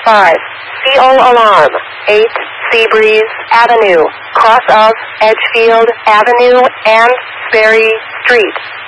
5. CO alarm. 8. Seabreeze Avenue, cross of Edgefield Avenue and Sperry Street.